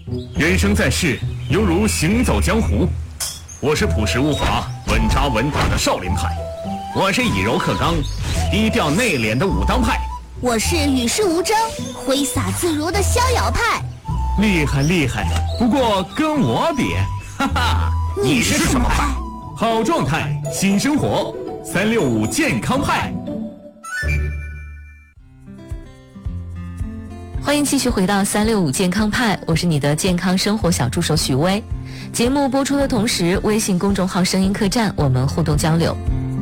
人生在世，犹如行走江湖。我是朴实无华、稳扎稳打的少林派，我是以柔克刚、低调内敛的武当派， 我是与世无争、挥洒自如的逍遥派。 厉害厉害，不过跟我比，哈哈， 你是什么派？ 好状态，新生活，365健康派。 欢迎继续回到365健康派，我是你的健康生活小助手许薇。节目播出的同时，微信公众号声音客栈我们互动交流。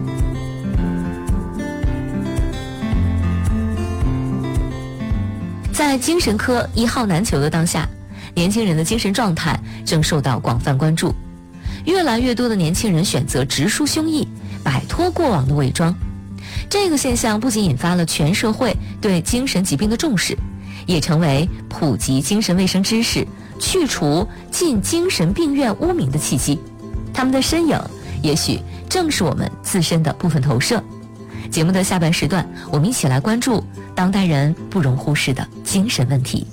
在精神科一号难求的当下，年轻人的精神状态正受到广泛关注。越来越多的年轻人选择直抒胸臆，摆脱过往的伪装。这个现象不仅引发了全社会对精神疾病的重视，也成为普及精神卫生知识、去除进精神病院污名的契机。他们的身影也许正是我们自身的部分投射。节目的下半时段，我们一起来关注当代人不容忽视的精神问题。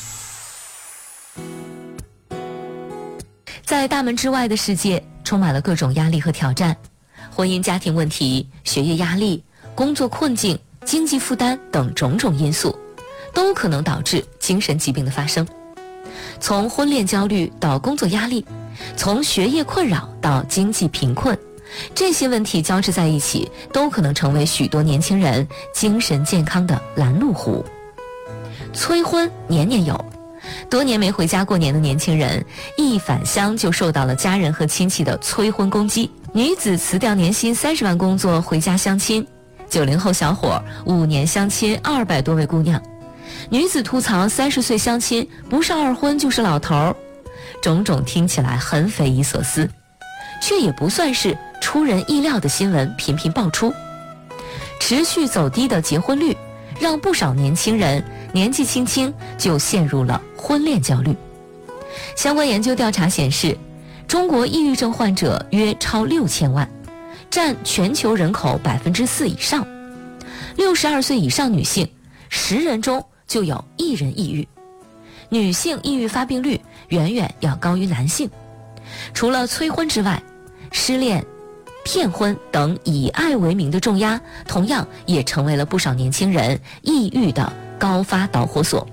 在大门之外的世界，充满了各种压力和挑战，婚姻家庭问题、学业压力、工作困境、经济负担等种种因素，都可能导致精神疾病的发生。从婚恋焦虑到工作压力，从学业困扰到经济贫困，这些问题交织在一起，都可能成为许多年轻人精神健康的拦路虎。催婚年年有，多年没回家过年的年轻人，一返乡就受到了家人和亲戚的催婚攻击。女子辞掉年薪30万工作回家相亲，90后小伙5年相亲200多位姑娘。女子吐槽30岁相亲不是二婚就是老头，种种听起来很匪夷所思，却也不算是出人意料的新闻频频爆出。持续走低的结婚率，让不少年轻人年纪轻轻就陷入了婚恋焦虑。相关研究调查显示，中国抑郁症患者约超6000万，占全球人口4%以上。62岁以上女性10人中就有1人抑郁，女性抑郁发病率远远要高于男性。除了催婚之外，失恋、骗婚等以爱为名的重压，同样也成为了不少年轻人抑郁的高发导火索。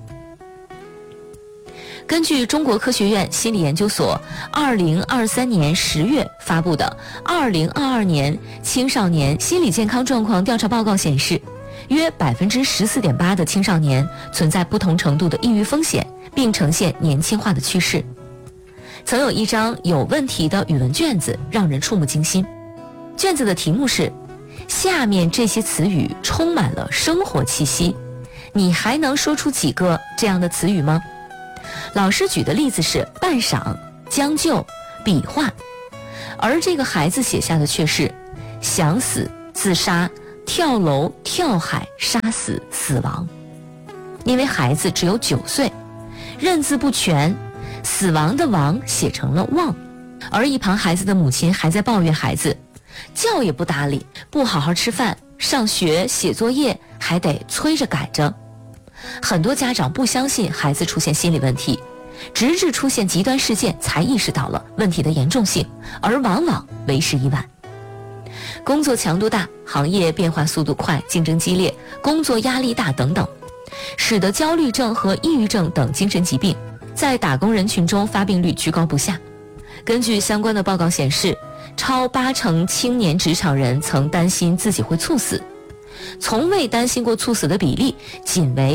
根据中国科学院心理研究所2023年10月发布的2022年青少年心理健康状况调查报告显示，约14.8%的青少年存在不同程度的抑郁风险，并呈现年轻化的趋势。曾有一张有问题的语文卷子让人触目惊心，卷子的题目是：下面这些词语充满了生活气息，你还能说出几个这样的词语吗？老师举的例子是半晌、将就、比划，而这个孩子写下的却是想死、自杀、跳楼、跳海、杀死、死亡。因为孩子只有9岁，认字不全，死亡的亡写成了忘，而一旁孩子的母亲还在抱怨孩子觉也不搭理，不好好吃饭，上学写作业还得催着赶着。很多家长不相信孩子出现心理问题，直至出现极端事件才意识到了问题的严重性，而往往为时已晚。工作强度大，行业变化速度快，竞争激烈，工作压力大等等，使得焦虑症和抑郁症等精神疾病在打工人群中发病率居高不下。根据相关的报告显示，超80%青年职场人曾担心自己会猝死，从未担心过猝死的比例仅为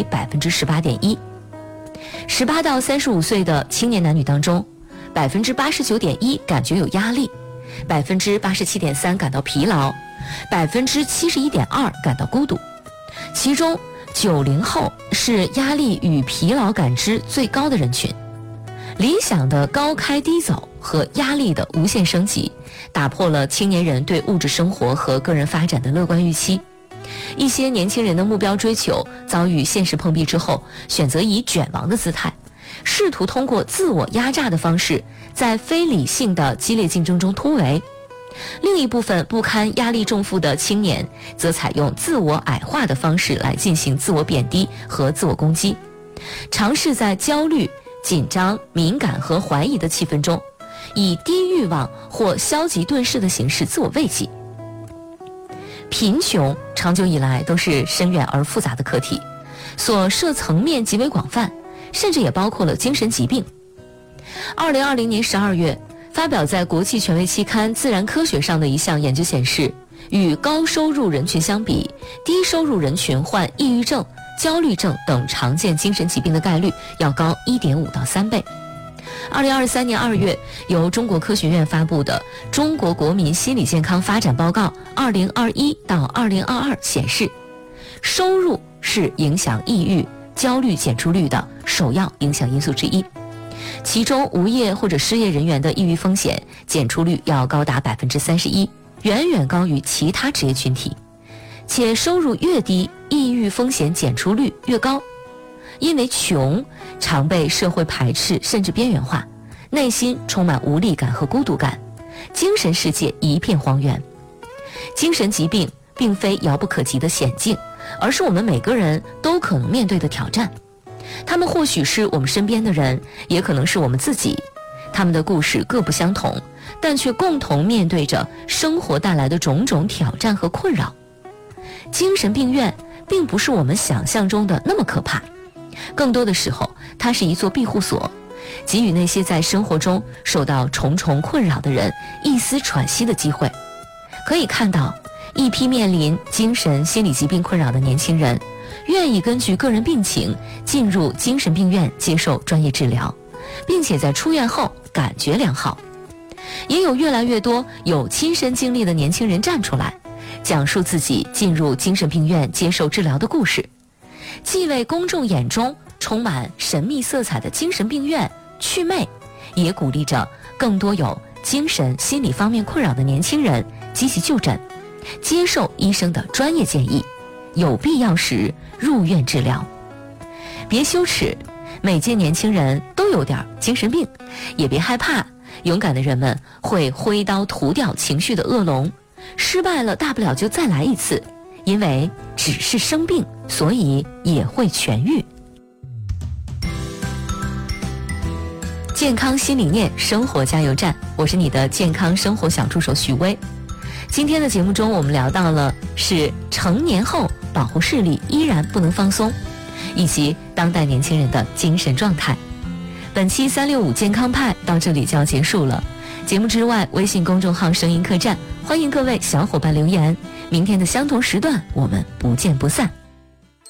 18.1%。18到35岁的青年男女当中，89.1%感觉有压力，87.3%感到疲劳，71.2%感到孤独。其中90后是压力与疲劳感知最高的人群。理想的高开低走和压力的无限升级，打破了青年人对物质生活和个人发展的乐观预期。一些年轻人的目标追求遭遇现实碰壁之后，选择以卷王的姿态，试图通过自我压榨的方式，在非理性的激烈竞争中突围。另一部分不堪压力重负的青年，则采用自我矮化的方式来进行自我贬低和自我攻击，尝试在焦虑、 紧张、敏感和怀疑的气氛中，以低欲望或消极遁世的形式自我慰藉。贫穷长久以来都是深远而复杂的课题，所涉层面极为广泛，甚至也包括了精神疾病。2020年12月发表在国际权威期刊《自然科学》上的一项研究显示，与高收入人群相比，低收入人群患抑郁症、焦虑症等常见精神疾病的概率要高 1.5 到3倍。2023年2月，由中国科学院发布的《中国国民心理健康发展报告2021到2022》显示，收入是影响抑郁、焦虑检出率的首要影响因素之一。其中，无业或者失业人员的抑郁风险检出率要高达 31%， 远远高于其他职业群体。且收入越低，抑郁风险检出率越高。因为穷，常被社会排斥甚至边缘化，内心充满无力感和孤独感，精神世界一片荒原。精神疾病并非遥不可及的险境，而是我们每个人都可能面对的挑战。他们或许是我们身边的人，也可能是我们自己。他们的故事各不相同，但却共同面对着生活带来的种种挑战和困扰。精神病院并不是我们想象中的那么可怕，更多的时候，它是一座庇护所，给予那些在生活中受到重重困扰的人一丝喘息的机会。可以看到，一批面临精神心理疾病困扰的年轻人，愿意根据个人病情进入精神病院接受专业治疗，并且在出院后感觉良好。也有越来越多有亲身经历的年轻人站出来，讲述自己进入精神病院接受治疗的故事，既为公众眼中充满神秘色彩的精神病院祛魅，也鼓励着更多有精神心理方面困扰的年轻人积极就诊，接受医生的专业建议，有必要时入院治疗。别羞耻，每届年轻人都有点精神病，也别害怕，勇敢的人们会挥刀屠掉情绪的恶龙，失败了大不了就再来一次，因为只是生病，所以也会痊愈。健康新理念，生活加油站，我是你的健康生活小助手许巍。今天的节目中，我们聊到了是成年后保护视力依然不能放松，以及当代年轻人的精神状态。本期365健康派到这里就要结束了。节目之外，微信公众号声音客栈，欢迎各位小伙伴留言。明天的相同时段，我们不见不散。